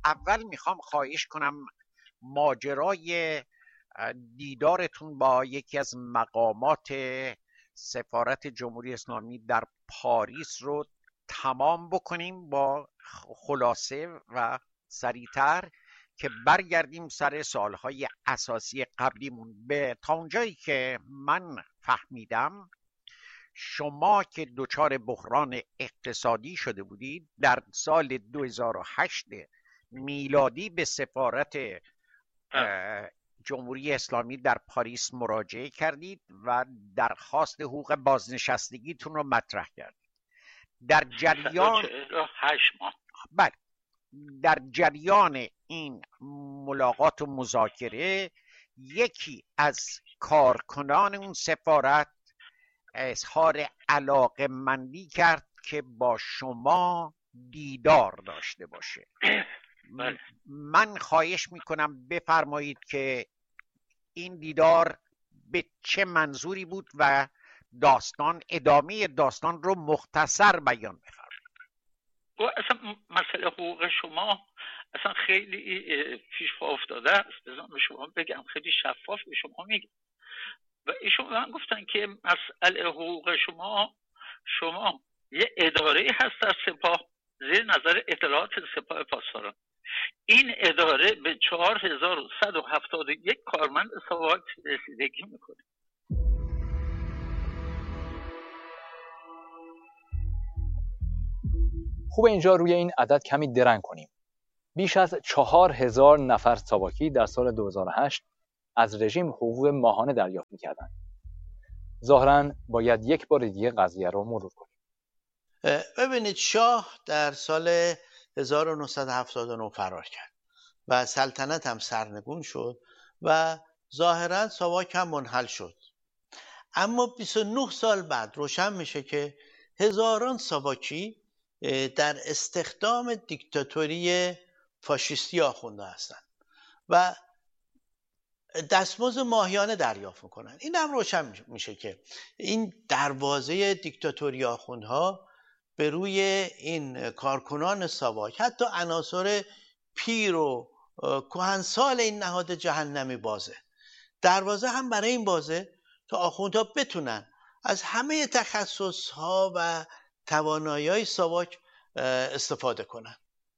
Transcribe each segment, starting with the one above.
اول میخوام خواهش کنم ماجرای دیدارتون با یکی از مقامات سفارت جمهوری اسلامی در پاریس رو تمام بکنیم با خلاصه و سریعتر که برگردیم سر سوالهای اساسی قبلیمون. به تا اونجایی که من فهمیدم شما که دچار بحران اقتصادی شده بودید در سال 2008 میلادی به سفارت جمهوری اسلامی در پاریس مراجعه کردید و درخواست حقوق بازنشستگیتون رو مطرح کردید. در جریان 8 ماه بله، در جریان این ملاقات و مذاکره یکی از کارکنان اون سفارت اظهار علاقه‌مندی کرد که با شما دیدار داشته باشه. من خواهش میکنم بفرمایید که این دیدار به چه منظوری بود و ادامه داستان رو مختصر بیان بفرمایید. اصلا مسئله حقوق شما اصلا خیلی پیش پا افتاده است. بذارم به شما بگم، خیلی شفاف به شما میگم. و ایشون من گفتن که مسئله حقوق شما یه اداره هست در سپاه زیر نظر اطلاعات سپاه پاسداران. این اداره به 4171 کارمند ساواک رسیدگی میکنه. خوب اینجا روی این عدد کمی درنگ کنیم. بیش از 4000 نفر ساواکی در سال 2008 از رژیم حقوق ماهانه دریافت می‌کردند. ظاهراً باید یک بار دیگه قضیه رو مرور کنیم. ببینید، شاه در سال 1979 فرار کرد و سلطنت هم سرنگون شد و ظاهراً ساواک هم منحل شد. اما 29 سال بعد روشن میشه که هزاران ساواکی در استخدام دیکتاتوری فاشیستی آخونده هستند و دستمزد ماهیانه دریافت میکنن. این هم روشن میشه که این دروازه دیکتاتوری آخوندها به روی این کارکنان ساواک، حتی عناصر پیر و کهنسال این نهاد جهنمی بازه. دروازه هم برای این بازه تا آخوندها بتونن از همه تخصصها و توانایی‌های ساواک استفاده کنن.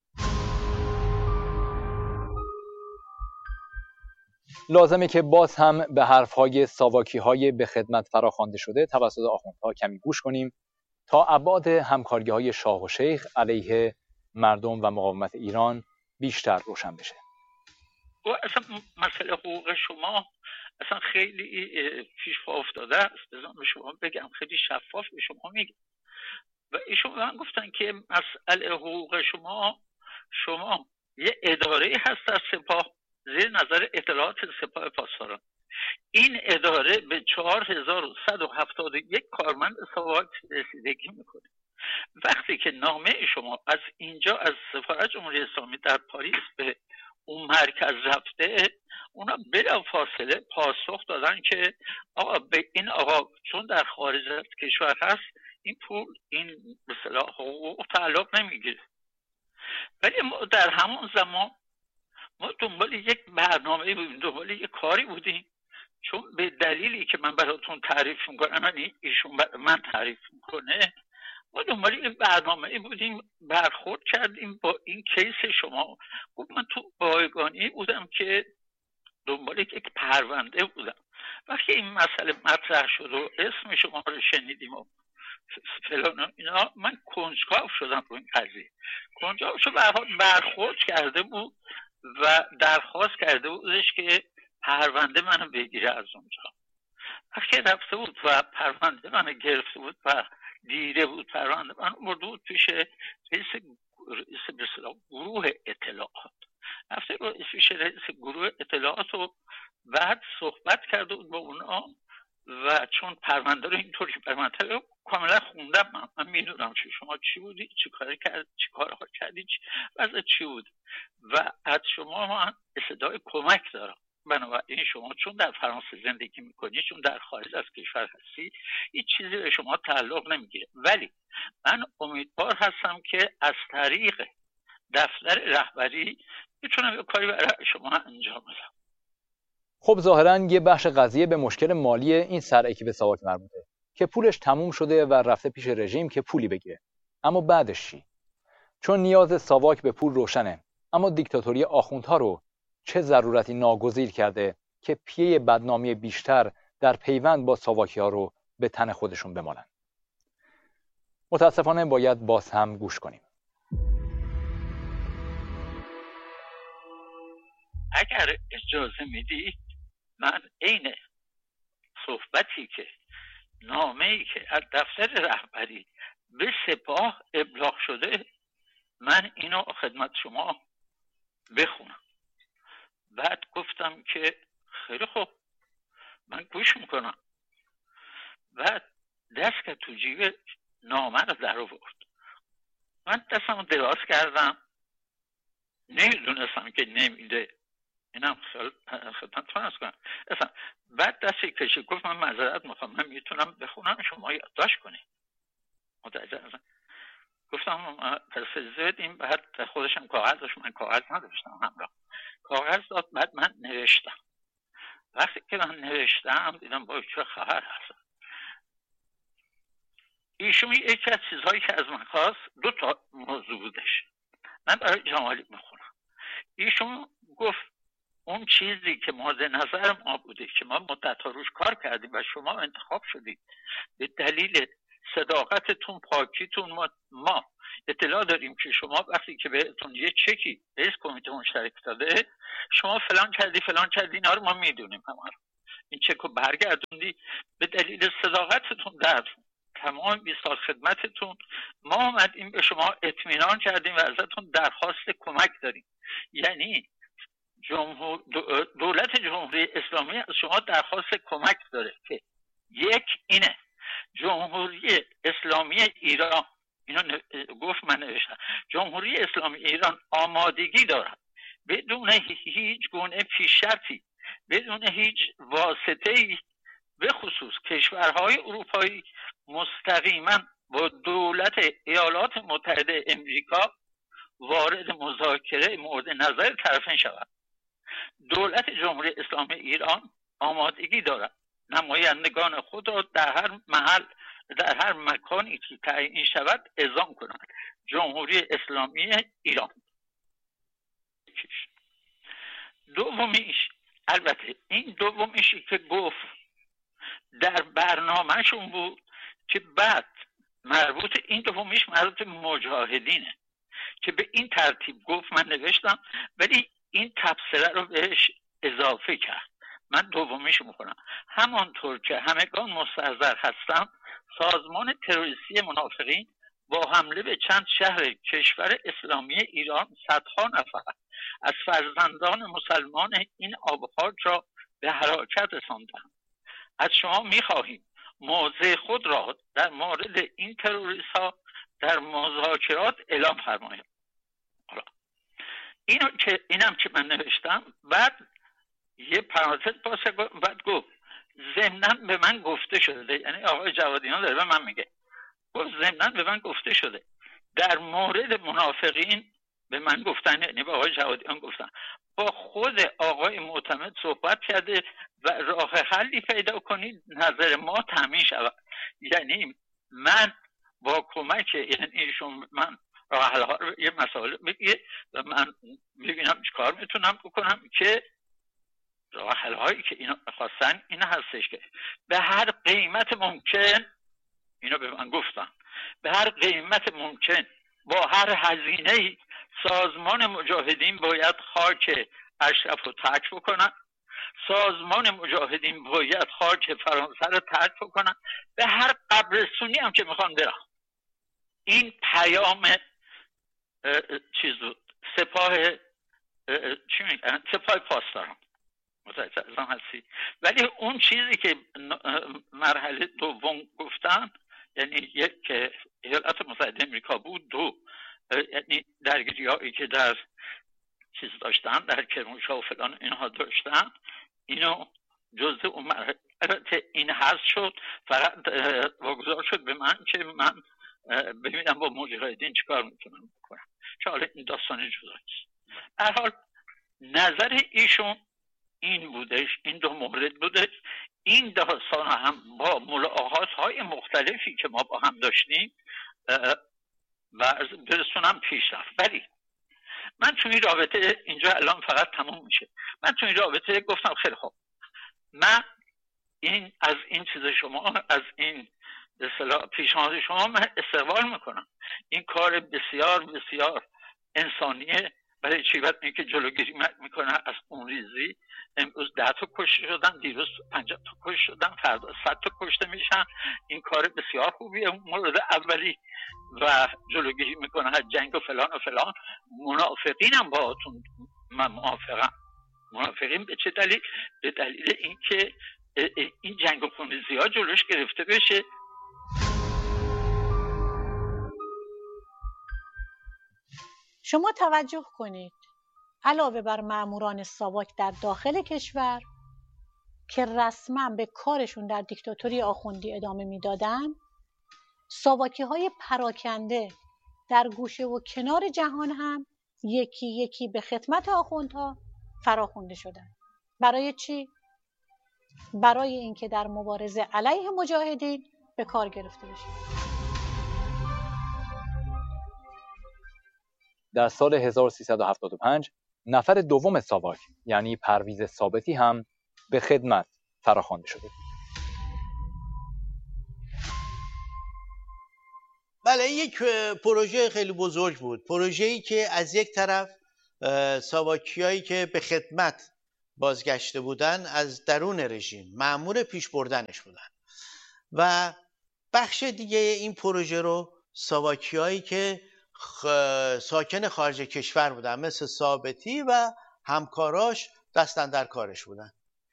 لازمه که باز هم به حرف‌های ساواکی‌های به خدمت فراخوانده شده توسط آخوندها کمی گوش کنیم تا ابعاد همکاری‌های شاه و شیخ علیه مردم و مقاومت ایران بیشتر روشن بشه. اصلا مسئله حقوق شما اصلا خیلی پیش پا افتاده است. بذارم به شما بگم، خیلی شفاف به شما میگم. و ایشون من گفتن که مسئله حقوق شما یه اداره هست در سپاه زیر نظر اطلاعات سپاه پاسداران. این اداره به 4171 کارمند ساواک رسیدگی میکنه. وقتی که نامه شما از اینجا از سفارت جمهوری اسلامی در پاریس به اون مرکز رفته، اونا بلافاصله پاسخ دادن که آقا به این آقا چون در خارج از کشور هست این پول، این به اصطلاح حقوق تعلق نمیگیره. ولی ما در همون زمان ما دنبال یک برنامه بودیم، دنبال یک کاری بودیم، چون به دلیلی که من براتون تعریف میکنم، یعنی ایشون من تعریف میکنه، ما دنبال این برنامه بودیم، برخورد کردیم با این کیس شما. گفت من تو بایگانی بودم که دنبال یک پرونده بودم. وقتی این مسئله مطرح شد و اسم شما رو شنیدیم و فلان اینا، من کنجکاو شدم رو این قضیه. کنجکاو شد، برخورد کرده بود و درخواست کرده بودش که پرونده منو بگیره از اونجا. وقتی رفته بود و پرونده منو گرفته بود و دیده بود پرونده منو، برده بود پیش رئیس گروه اطلاعات. رفته بود پیش رئیس گروه اطلاعات و بعد صحبت کرده بود با اونا و چون پرونده رو اینطوری پرونده کاملا خوندم، من میدونم شما چی بودی، چی کارها کردی، وضع چی بود و از شما من استدعای کمک دارم. بنابراین شما چون در فرانسه زندگی میکنی، چون در خارج از کشور هستی، هیچ چیزی به شما تعلق نمیگیره. ولی من امیدوار هستم که از طریق دفتر رهبری میتونم یه کاری برای شما انجام بدم. خب ظاهراً یه بخش قضیه به مشکل مالی این سرعکی به ساواک مربوطه که پولش تموم شده و رفته پیش رژیم که پولی بگیره. اما بعدش چی؟ چون نیاز ساواک به پول روشنه، اما دیکتاتوری آخوندها رو چه ضرورتی ناگزیر کرده که پیه بدنامی بیشتر در پیوند با ساواکی‌ها رو به تن خودشون بمالن؟ متاسفانه باید باز هم گوش کنیم. اگر اجازه میدید من عین صحبتی که نامه‌ای که از دفتر رهبری به سپاه ابلاغ شده من اینو خدمت شما بخونم. بعد گفتم که خیلی خوب من گوش میکنم. بعد دست که تو جیب نامه رو در آورد. من دستم دراز کردم، نمیدونستم که نمیده، اینم خدمتتون عرض کنم. بعد دستی کشید گفت من معذرت میخوام، من میتونم بخونم شما یادداشت کنید. متوجه هستم. گفتم پس زد این بعد خودشم کاغذ داشت، من کاغذ نداشتم همراه. کاغذ داد، بعد من نوشتم. وقتی که من نوشتم دیدم با چه خبر هست. ایشون یکی از چیزهایی که از من خواست 2 موضوع بودش. من برای جمالی میخونم. ایشون گفت اون چیزی که مورد نظر ما بوده که ما مدت‌ها روش کار کردیم و شما انتخاب شدید به دلیل صداقتتون، پاکیتون، ما اطلاع داریم که شما وقتی که بهتون یه چکی رئیس کمیته مشترک داده شما فلان کردی اینا رو ما میدونیم. این چک رو برگردوندی به دلیل صداقتتون در تمام 20 سال خدمتتون ما اومدیم به شما اطمینان کردیم و ازتون درخواست کمک داریم. یعنی دولت جمهوری اسلامی از شما درخواست کمک داره که یک اینه جمهوری اسلامی ایران، اینو گفت من نوشتم، جمهوری اسلامی ایران آمادگی دارد بدون هیچ گونه پیش شرطی، بدون هیچ واسطه‌ای، به خصوص کشورهای اروپایی مستقیما با دولت ایالات متحده امریکا وارد مذاکره مورد نظر طرفین شود. دولت جمهوری اسلامی ایران آمادگی دارد نمایندگان خود را در هر محل، در هر مکانی که تعیین شود اعزام کنند. جمهوری اسلامی ایران. دومیش، البته این دومیشی که گفت در برنامهشون بود که بعد این دومیش مربوط به مجاهدینه که به این ترتیب گفت، من نوشتم ولی این تبصره رو بهش اضافه کرد. من دومیش میکنم. همانطور که همگان مستحضر هستم سازمان تروریستی منافقین با حمله به چند شهر کشور اسلامی ایران صدها نفر از فرزندان مسلمان این آبخاک را به هلاکت رساندند. از شما میخواهیم موضع خود را در مورد این تروریست ها در مذاکرات اعلام فرمایید. اینم که من نوشتم. بعد یه پرانتز پاسه بعد گفت ضمناً به من گفته شده، یعنی آقای جوادیان داره به من میگه، گفت ضمناً به من گفته شده در مورد منافقین به من گفتن، یعنی به آقای جوادیان گفتن، با خود آقای معتمد صحبت کرده و راه حلی پیدا کنید نظر ما تامین شود. یعنی من با کمک ایشون من راه حل ها رو یه مسائل بگیه و من ببینم چیکار میتونم بکنم که راه حل هایی که اینا خواستن این هستش که به هر قیمت ممکن، اینو به من گفتن، به هر قیمت ممکن با هر هزینه‌ای سازمان مجاهدین باید خاک اشرف رو ترک بکنن، سازمان مجاهدین باید خاک فرانسه رو ترک بکنن، به هر قبرستونی هم که میخوان برن. این پیام چیز بود، سپاه چی میگن، سپاه پاسداران. متوجه هستی؟ ولی اون چیزی که مرحله دوم گفتن، یعنی یک که ایالات متحده امریکا بود، دو یعنی درگیری‌هایی که در چیز داشتن، در کرمانشاه و فلان اینها داشتن، اینو جزء اون مرحله این حذف شد، فقط واگذار شد به من که من ببینم با مجاهدین چیکار میتونم بکنم. چه حالا این داستان جداست. هر حال نظر ایشون این بودش، این دو مورد بودش. این داستان هم با ملاقات های مختلفی که ما با هم داشتیم و برسونم پیش رفت. ولی من تو این رابطه، اینجا الان فقط تموم میشه، من تو این رابطه گفتم خیلی خوب، من از این چیز شما، از این به اصطلاح پیشنهاد شما من استقبال میکنم. این کار بسیار بسیار انسانیه. برای چی؟ بعد اینکه جلوگیری میکنه از خونریزی. امروز 10 تا کشته شدن، دیروز 50 تا کشته شدن، فردا 100 تا کشته میشن. این کار بسیار خوبیه مورد اولی و جلوگیری میکنه از جنگ و فلان و فلان. منافقینم باهاتون من موافقم. منافقین به چه دلیل؟ به دلیل اینکه این جنگ و خونریزی ها جلوش گرفته بشه. شما توجه کنید علاوه بر ماموران ساواک در داخل کشور که رسما به کارشون در دیکتاتوری آخوندی ادامه میدادن، ساواکی های پراکنده در گوشه و کنار جهان هم یکی یکی به خدمت آخوندها فراخوانده شدن. برای چی؟ برای اینکه در مبارزه علیه مجاهدین به کار گرفته بشه. در سال 1375 نفر دوم ساواک یعنی پرویز ثابتی هم به خدمت فراخوانده شده. بله، یک پروژه خیلی بزرگ بود. پروژه‌ای که از یک طرف ساواکیایی که به خدمت بازگشته بودن از درون رژیم مأمور پیش بردنش بودن و بخش دیگه این پروژه رو ساواکیایی که ساکن خارج کشور بودن مثل ثابتی و همکاراش دستن در کارش بودن.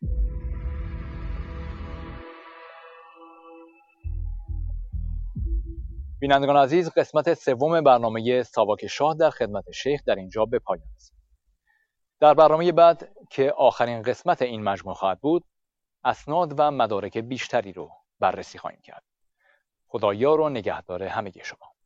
بینندگان عزیز، قسمت سوم برنامه ساواک شاه در خدمت شیخ در اینجا به پایان است. در برنامه بعد که آخرین قسمت این مجموعه خواهد بود، اسناد و مدارک بیشتری رو بررسی خواهیم کرد. خدایا رو نگهدار همگی شما.